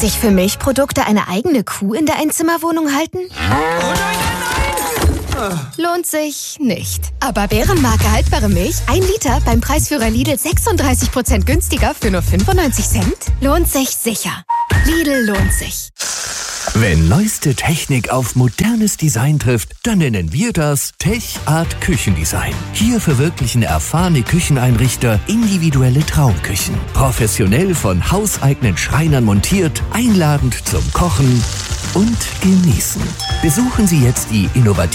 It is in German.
sich für Milchprodukte eine eigene Kuh in der Einzimmerwohnung halten? Lohnt sich nicht. Aber Bärenmarke haltbare Milch, 1 Liter beim Preisführer Lidl 36% günstiger für nur 95 Cent? Lohnt sich sicher. Lidl lohnt sich. Wenn neueste Technik auf modernes Design trifft, dann nennen wir das Tech Art Küchendesign. Hier verwirklichen erfahrene Kücheneinrichter individuelle Traumküchen. Professionell von hauseigenen Schreinern montiert, einladend zum Kochen und Genießen. Besuchen Sie jetzt die innovativen